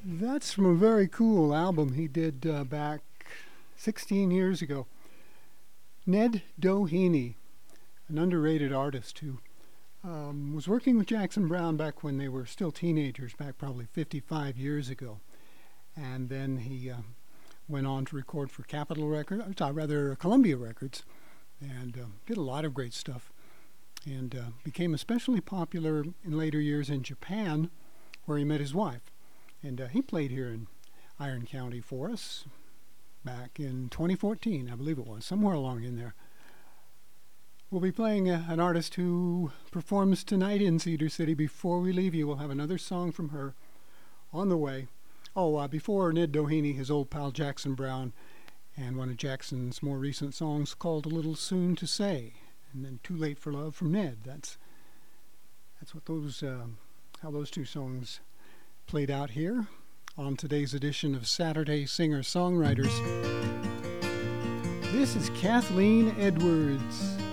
That's from a very cool album he did back 16 years ago. Ned Doheny, an underrated artist who was working with Jackson Browne back when they were still teenagers, back probably 55 years ago. And then he went on to record for Capitol Records, rather Columbia Records, and did a lot of great stuff. And became especially popular in later years in Japan, where he met his wife. And he played here in Iron County for us back in 2014, I believe it was, somewhere along in there. We'll be playing an artist who performs tonight in Cedar City. Before we leave you, we'll have another song from her on the way. Before Ned Doheny, his old pal Jackson Browne, and one of Jackson's more recent songs called A Little Soon to Say, and then Too Late for Love from Ned. That's what those how those two songs played out here on today's edition of Saturday Singer-Songwriters. This is Kathleen Edwards.